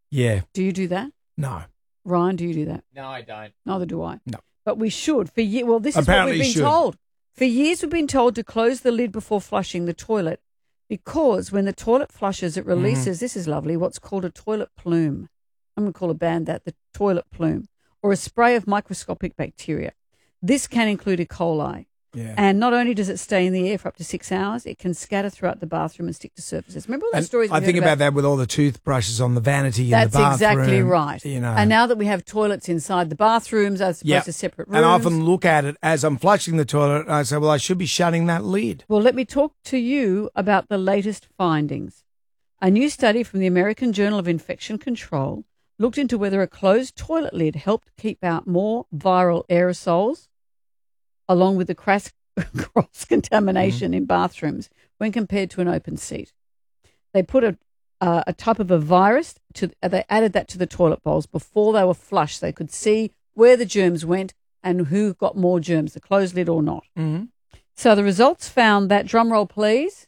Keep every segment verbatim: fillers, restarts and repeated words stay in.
Yeah. Do you do that? No. Ryan, do you do that? No, I don't. Neither do I. No. But we should. For ye- Well, this is Apparently what we've you been should. told. For years, we've been told to close the lid before flushing the toilet because when the toilet flushes, it releases, this is lovely, what's called a toilet plume. I'm going to call a band that, the toilet plume, or a spray of microscopic bacteria. This can include E. coli. Yeah. And not only does it stay in the air for up to six hours, it can scatter throughout the bathroom and stick to surfaces. Remember all the And stories we I heard think about, about that with all the toothbrushes on the vanity in That's the bathroom. exactly right. You know. And now that we have toilets inside the bathrooms as opposed Yep. to separate rooms. And I often look at it as I'm flushing the toilet and I say, well, I should be shutting that lid. Well, let me talk to you about the latest findings. A new study from the American Journal of Infection Control looked into whether a closed toilet lid helped keep out more viral aerosols along with the crass cross-contamination in bathrooms when compared to an open seat. They put a uh, a type of a virus, to. Uh, they added that to the toilet bowls before they were flushed. They could see where the germs went and who got more germs, the closed lid or not. Mm-hmm. So the results found that, drum roll please,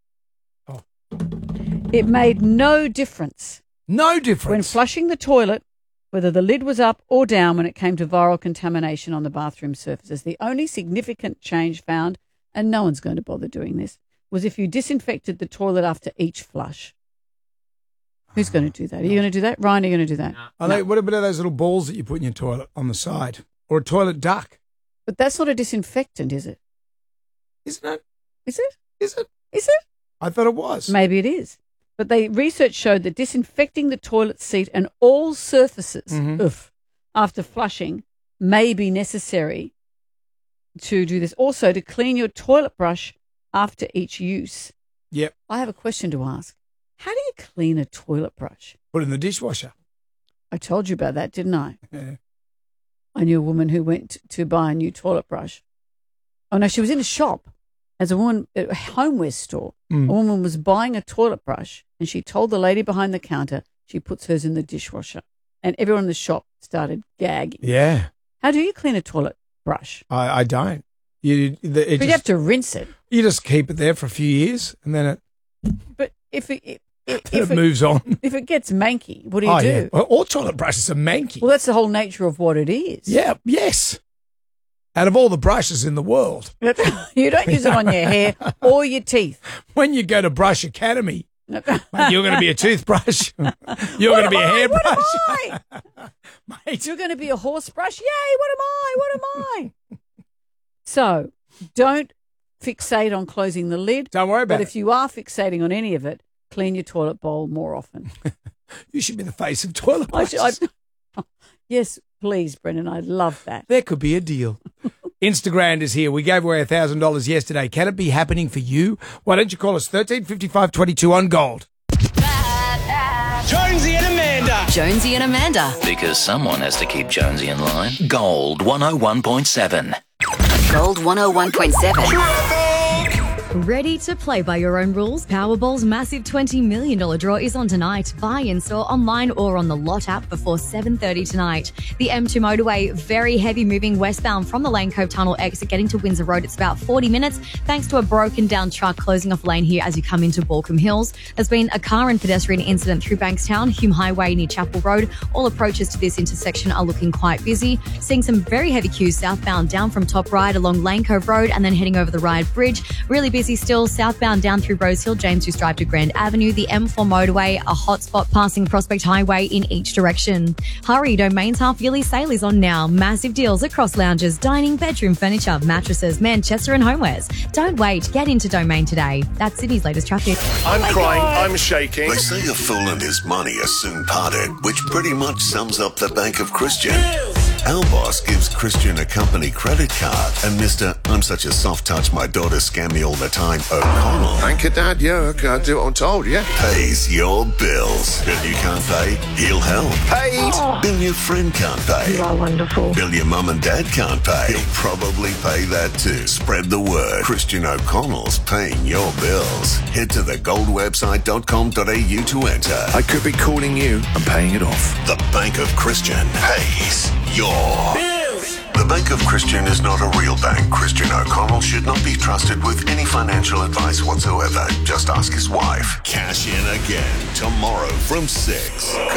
Oh. it made no difference No difference. when flushing the toilet, whether the lid was up or down when it came to viral contamination on the bathroom surfaces. The only significant change found, and no one's going to bother doing this, was if you disinfected the toilet after each flush. Who's going to do that? Are you going to do that? Ryan, are you going to do that? Are they, what about those little balls that you put in your toilet on the side? Or a toilet duck? But that's not a disinfectant, is it? Isn't it? Is it? Is it? Is it? I thought it was. Maybe it is. But they research showed that disinfecting the toilet seat and all surfaces Mhm. oof, after flushing may be necessary to do this. Also, to clean your toilet brush after each use. Yep. I have a question to ask. How do you clean a toilet brush? Put it in the dishwasher. I told you about that, didn't I? Yeah. I knew a woman who went to buy a new toilet brush. Oh, no, she was in a shop as a woman at a homeware store. Mm. A woman was buying a toilet brush and she told the lady behind the counter she puts hers in the dishwasher. And everyone in the shop started gagging. Yeah. How do you clean a toilet brush? I, I don't. You, the, it But you just, have to rinse it. you just keep it there for a few years and then it, But if it, it, it, then if, it it moves on. if it gets manky, what do you oh, do? yeah. Well, all toilet brushes are manky. Well, that's the whole nature of what it is. Yeah, yes. Out of all the brushes in the world, You don't use it on your hair or your teeth. when you go to Brush Academy, mate, you're going to be a toothbrush. You're going to be a What am hairbrush. I? Mate, You're going to be a horse brush. Yay, what am I? What am I? So don't fixate on closing the lid. don't worry about But it. if you are fixating on any of it, clean your toilet bowl more often. You should be the face of toilet I brushes. should- I- yes, please, Brendan. I'd love that. There could be a deal. Instagram is here. We gave away one thousand dollars yesterday. Can it be happening for you? Why don't you call us thirteen fifty-five twenty-two on Gold? Jonesy and Amanda. Jonesy and Amanda. Because someone has to keep Jonesy in line. Gold one oh one point seven. Gold one oh one point seven. Ready to play by your own rules? Powerball's massive twenty million dollars draw is on tonight. Buy in store, online or on the Lot app before seven thirty tonight. The M two motorway, very heavy moving westbound from the Lane Cove Tunnel exit getting to Windsor Road. It's about forty minutes thanks to a broken down truck closing off lane here as you come into Balcombe Hills. There's been a car and pedestrian incident through Bankstown, Hume Highway near Chapel Road. All approaches to this intersection are looking quite busy. Seeing some very heavy queues southbound down from Top Ryde along Lane Cove Road and then heading over the Ryde Bridge. Really busy still southbound down through Rose Hill, James Hughes Drive to Grand Avenue, the M four motorway, a hot spot passing Prospect Highway in each direction. Hurry, Domain's half-yearly sale is on now. Massive deals across lounges, dining, bedroom furniture, mattresses, Manchester and homewares. Don't wait, get into Domain today. That's Sydney's latest traffic. I'm crying, I'm shaking. They say a fool and his money are soon parted, which pretty much sums up the Bank of Christian. Our boss gives Christian a company credit card, and Mister I'm such a soft touch, my daughter scam me all the time, O'Connell, Thank you, Dad. Yeah, okay, I'll do what I'm told, yeah. pays your bills. Bill you can't pay, he'll help. Paid. Bill your friend can't pay. You are wonderful. Bill your mum and dad can't pay. He'll probably pay that too. Spread the word. Christian O'Connell's paying your bills. Head to the gold website dot com dot a u to enter. I could be calling you and paying it off. The Bank of Christian pays your bills. The Bank of Christian is not a real bank. Christian O'Connell should not be trusted with any financial advice whatsoever. Just ask his wife. Cash in again tomorrow from six.